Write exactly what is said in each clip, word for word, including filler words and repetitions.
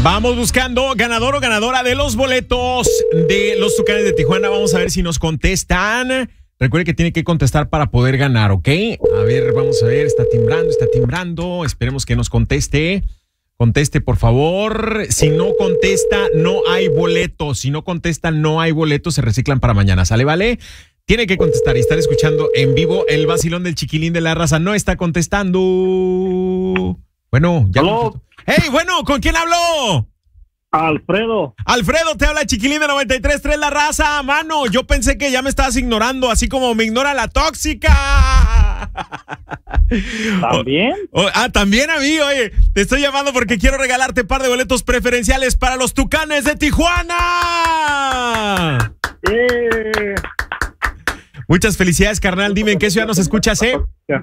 Vamos buscando ganador o ganadora de los boletos de los Tucanes de Tijuana. Vamos a ver si nos contestan. Recuerde que tiene que contestar para poder ganar, ¿ok? A ver, vamos a ver, está timbrando, está timbrando. Esperemos que nos conteste. Conteste, por favor. Si no contesta, no hay boletos. Si no contesta, no hay boletos. Se reciclan para mañana. ¿Sale, vale? Tiene que contestar y estar escuchando en vivo el vacilón del Chiquilín de la Raza. No está contestando. Bueno, ya. ¿Aló? ¡Hey, bueno! ¿Con quién habló? Alfredo. Alfredo, te habla Chiquilín de noventa y tres punto tres La Raza. Mano, yo pensé que ya me estabas ignorando, así como me ignora la tóxica. ¿También? Oh, oh, ah, también a mí, oye. Te estoy llamando porque quiero regalarte un par de boletos preferenciales para los Tucanes de Tijuana. Eh. Muchas felicidades, carnal. Dime, ¿en qué ciudad nos escuchas, eh?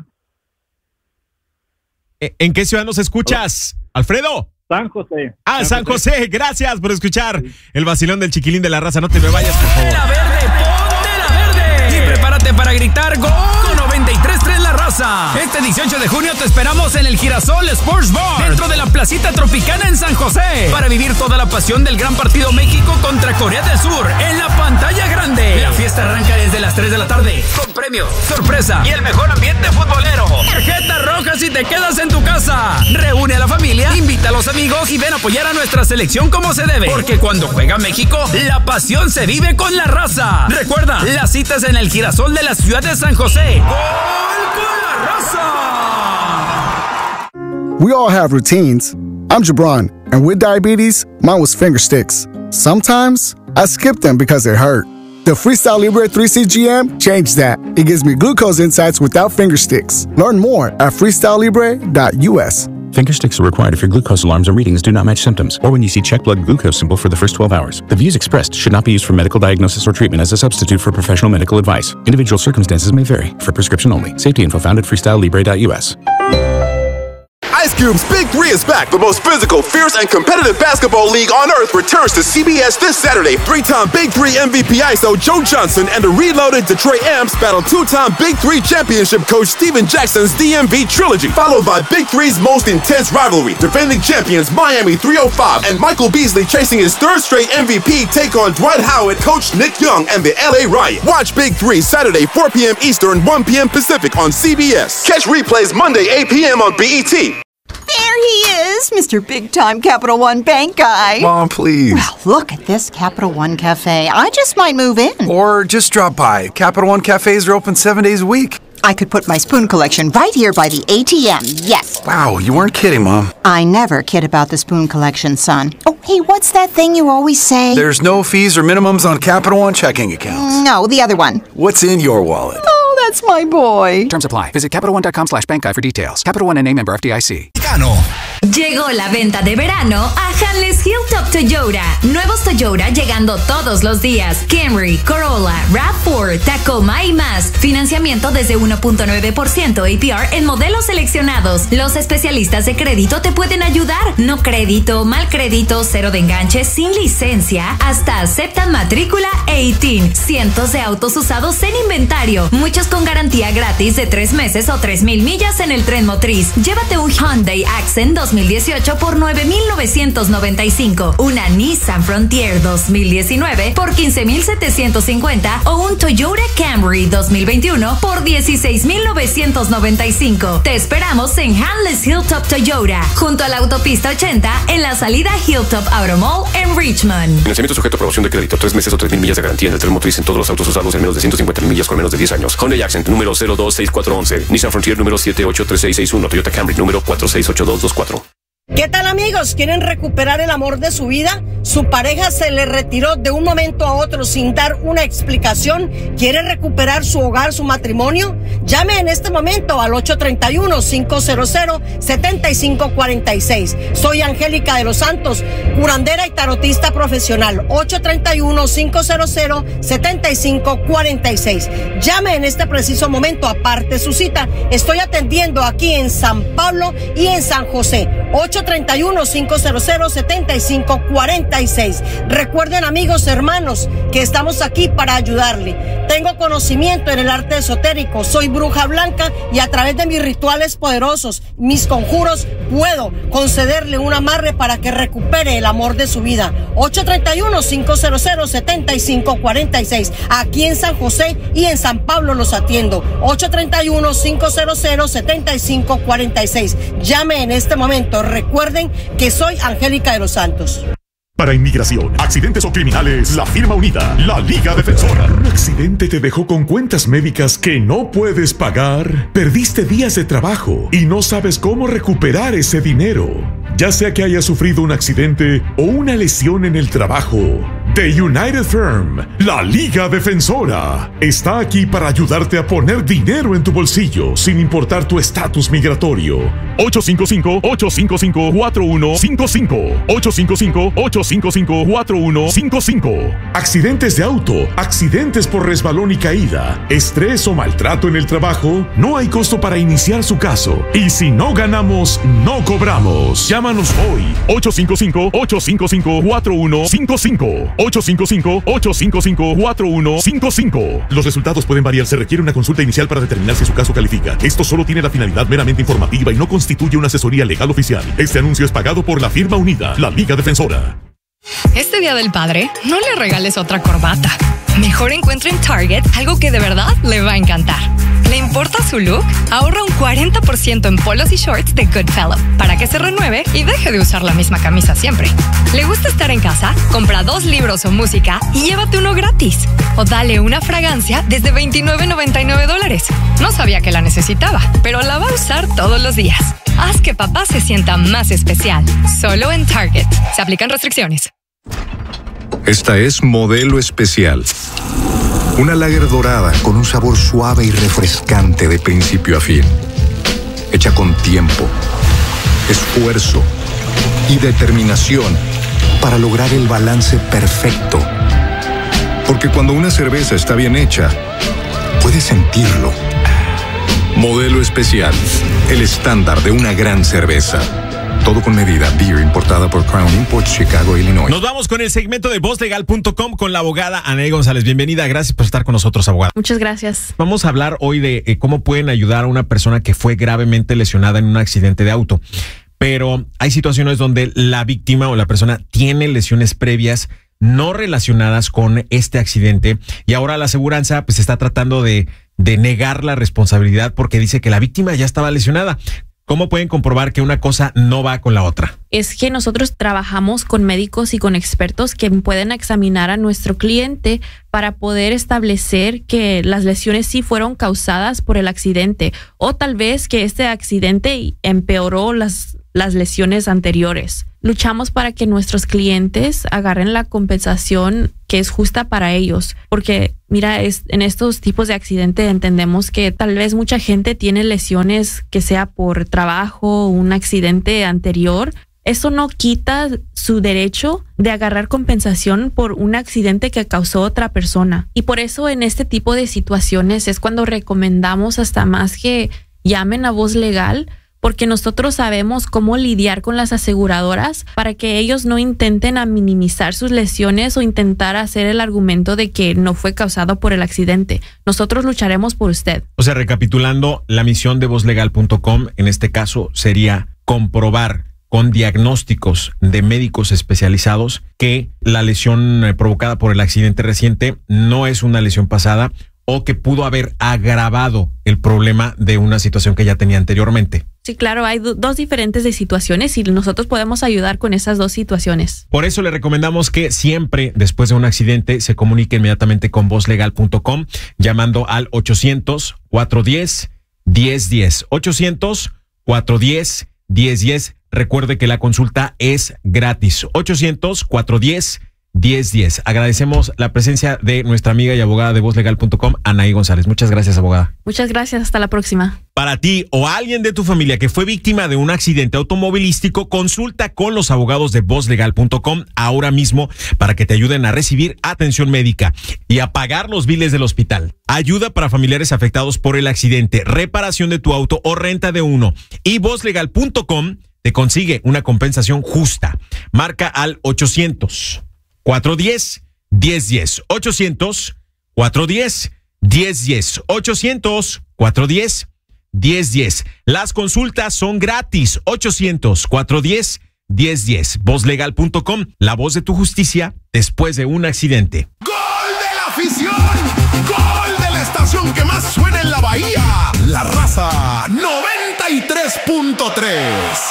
¿En qué ciudad nos escuchas, Alfredo? San José. Ah, San José. Gracias por escuchar el vacilón del Chiquilín de la Raza. No te me vayas, por favor. ¡Ponte la verde! ¡Ponte la verde! Y prepárate para gritar ¡Gol! Con noventa y tres punto tres La Raza. Este dieciocho de junio te esperamos en el Girasol Sports Bar, dentro de la Placita Tropicana en San José, para vivir toda la pasión del gran partido México contra Corea del Sur en la pantalla grande. La fiesta arranca desde las tres de la tarde, con premios, sorpresa y el mejor ambiente futbolero. Tarjeta roja si te quedas en tu casa. Reúne a la familia, invita a los amigos y ven a apoyar a nuestra selección como se debe. Porque cuando juega México, la pasión se vive con la raza. Recuerda, las citas en el Girasol de la ciudad de San José. ¡Gol con la raza! We all have routines. I'm Jabron, and with diabetes, mine was finger sticks. Sometimes, I skip them because they hurt. The Freestyle Libre three C G M changed that. It gives me glucose insights without finger sticks. Learn more at freestyle libre dot U S. Finger sticks are required if your glucose alarms or readings do not match symptoms, or when you see check blood glucose symbol for the first twelve hours. The views expressed should not be used for medical diagnosis or treatment as a substitute for professional medical advice. Individual circumstances may vary. For prescription only. Safety info found at freestyle libre dot U S. Ice Cube's Big Three is back. The most physical, fierce, and competitive basketball league on earth returns to C B S this Saturday. Three-time Big Three M V P I S O Joe Johnson and the reloaded Detroit Amps battle two-time Big Three championship coach Steven Jackson's D M V trilogy, followed by Big Three's most intense rivalry. Defending champions Miami three oh five and Michael Beasley chasing his third straight M V P take on Dwight Howard, coach Nick Young, and the L A Riot. Watch Big Three Saturday four p.m. Eastern, one p.m. Pacific on C B S. Catch replays Monday eight p.m. on B E T. There he is, Mister Big Time Capital One Bank guy. Mom, please. Well, look at this Capital One Cafe. I just might move in. Or just drop by. Capital One cafes are open seven days a week. I could put my spoon collection right here by the A T M, yes. Wow, you weren't kidding, Mom. I never kid about the spoon collection, son. Oh, hey, what's that thing you always say? There's no fees or minimums on Capital One checking accounts. No, the other one. What's in your wallet? Oh, that's my boy. Terms apply. Visit Capital One dot com slash bank guide for details. Capital One N A member F D I C. Llegó la venta de verano a Hanles Hilltop Toyota. Nuevos Toyota llegando todos los días. Camry, Corolla, RAV cuatro, Tacoma y más. Financiamiento desde uno punto nueve por ciento A P R en modelos seleccionados. Los especialistas de crédito te pueden ayudar. No crédito, mal crédito, cero de enganche, sin licencia. Hasta aceptan matrícula dieciocho. Cientos de autos usados en inventario. Muchos con garantía gratis de tres meses o tres mil millas en el tren motriz. Llévate un Hyundai Accent dos mil dieciocho por nueve mil novecientos noventa y cinco, una Nissan Frontier dos mil diecinueve por quince mil setecientos cincuenta o un Toyota Camry dos mil veintiuno por dieciséis mil novecientos noventa y cinco. Te esperamos en Hanles Hilltop Toyota, junto a la autopista ochenta en la salida Hilltop Auto Mall en Richmond. Financiamiento sujeto a aprobación de crédito, tres meses o tres mil millas de garantía en el tren motriz en todos los autos usados en menos de ciento cincuenta mil millas con menos de diez años. Hyundai Accent número cero dos seis cuatro uno uno, Nissan Frontier número siete ocho tres seis seis uno, Toyota Camry número cuatro seis ocho dos dos cuatro. ¿Qué tal, amigos? ¿Quieren recuperar el amor de su vida? ¿Su pareja se le retiró de un momento a otro sin dar una explicación? ¿Quiere recuperar su hogar, su matrimonio? Llame en este momento al ocho tres uno, cinco cero cero, siete cinco cuatro seis. Soy Angélica de los Santos, curandera y tarotista profesional. ocho tres uno, cinco cero cero, siete cinco cuatro seis. Llame en este preciso momento, aparte su cita. Estoy atendiendo aquí en San Pablo y en San José. ocho tres uno, cinco cero cero, siete cinco cuatro cuarenta y seis. Recuerden, amigos, hermanos, que estamos aquí para ayudarle. Tengo conocimiento en el arte esotérico, soy bruja blanca y a través de mis rituales poderosos, mis conjuros, puedo concederle un amarre para que recupere el amor de su vida. ocho tres uno, cinco cero cero, siete cinco cuatro seis. Aquí en San José y en San Pablo los atiendo. ocho tres uno, cinco cero cero, siete cinco cuatro seis. Llame en este momento. Recuerden que soy Angélica de los Santos. Para inmigración, accidentes o criminales, la firma unida, la Liga Defensora. ¿Un accidente te dejó con cuentas médicas que no puedes pagar? ¿Perdiste días de trabajo y no sabes cómo recuperar ese dinero? Ya sea que hayas sufrido un accidente o una lesión en el trabajo, The United Firm, la Liga Defensora, está aquí para ayudarte a poner dinero en tu bolsillo sin importar tu estatus migratorio. ocho cinco cinco, ocho cinco cinco, cuatro uno cinco cinco. ocho cinco cinco, ocho cinco cinco, cuatro uno cinco cinco. Accidentes de auto, accidentes por resbalón y caída, estrés o maltrato en el trabajo, no hay costo para iniciar su caso. Y si no ganamos, no cobramos. Llámanos hoy. ocho cinco cinco, ocho cinco cinco, cuatro uno cinco cinco. ocho cinco cinco, ocho cinco cinco, cuatro uno cinco cinco. Los resultados pueden variar. Se requiere una consulta inicial para determinar si su caso califica. Esto solo tiene la finalidad meramente informativa y no constituye una asesoría legal oficial. Este anuncio es pagado por la firma unida, la Liga Defensora. Este Día del Padre, no le regales otra corbata. Mejor encuentre en Target algo que de verdad le va a encantar. ¿Le importa su look? Ahorra un cuarenta por ciento en polos y shorts de Goodfellow para que se renueve y deje de usar la misma camisa siempre. ¿Le gusta estar en casa? Compra dos libros o música y llévate uno gratis. O dale una fragancia desde veintinueve noventa y nueve dólares. No sabía que la necesitaba, pero la va a usar todos los días. Haz que papá se sienta más especial. Solo en Target. Se aplican restricciones. Esta es Modelo Especial. Una lager dorada con un sabor suave y refrescante de principio a fin. Hecha con tiempo, esfuerzo y determinación para lograr el balance perfecto. Porque cuando una cerveza está bien hecha, puedes sentirlo. Modelo Especial, el estándar de una gran cerveza. Todo con medida. Beer importada por Crown Imports, Chicago, Illinois. Nos vamos con el segmento de voz legal punto com con la abogada Anaí González. Bienvenida, gracias por estar con nosotros, abogada. Muchas gracias. Vamos a hablar hoy de eh, cómo pueden ayudar a una persona que fue gravemente lesionada en un accidente de auto. Pero hay situaciones donde la víctima o la persona tiene lesiones previas no relacionadas con este accidente y ahora la aseguranza pues está tratando de, de negar la responsabilidad porque dice que la víctima ya estaba lesionada. ¿Cómo pueden comprobar que una cosa no va con la otra? Es que nosotros trabajamos con médicos y con expertos que pueden examinar a nuestro cliente para poder establecer que las lesiones sí fueron causadas por el accidente o tal vez que este accidente empeoró las, las lesiones anteriores. Luchamos para que nuestros clientes agarren la compensación que es justa para ellos, porque mira, es, en estos tipos de accidente entendemos que tal vez mucha gente tiene lesiones que sea por trabajo o un accidente anterior. Eso no quita su derecho de agarrar compensación por un accidente que causó otra persona. Y por eso en este tipo de situaciones es cuando recomendamos hasta más que llamen a Voz Legal, porque nosotros sabemos cómo lidiar con las aseguradoras para que ellos no intenten a minimizar sus lesiones o intentar hacer el argumento de que no fue causado por el accidente. Nosotros lucharemos por usted. O sea, recapitulando, la misión de voz legal punto com en este caso sería comprobar con diagnósticos de médicos especializados que la lesión provocada por el accidente reciente no es una lesión pasada o que pudo haber agravado el problema de una situación que ya tenía anteriormente. Sí, claro, hay do- dos diferentes de situaciones y nosotros podemos ayudar con esas dos situaciones. Por eso le recomendamos que siempre después de un accidente se comunique inmediatamente con voz legal punto com llamando al ochocientos, cuatrocientos diez, diez diez. ochocientos, cuatrocientos diez, diez diez. Recuerde que la consulta es gratis. ochocientos, cuatrocientos diez, diez diez. Agradecemos la presencia de nuestra amiga y abogada de voz legal punto com, Anaí González. Muchas gracias, abogada. Muchas gracias. Hasta la próxima. Para ti o alguien de tu familia que fue víctima de un accidente automovilístico, consulta con los abogados de voz legal punto com ahora mismo para que te ayuden a recibir atención médica y a pagar los biles del hospital. Ayuda para familiares afectados por el accidente, reparación de tu auto o renta de uno. Y voz legal punto com te consigue una compensación justa. Marca al ochocientos, cuatrocientos diez, diez diez. ochocientos, cuatrocientos diez, diez diez. ochocientos, cuatrocientos diez, diez diez. Las consultas son gratis. ochocientos, cuatrocientos diez, diez diez. voz legal punto com, la voz de tu justicia después de un accidente. ¡Gol de la afición! ¡Gol de la estación que más suena en la bahía! La Raza noventa y tres punto tres.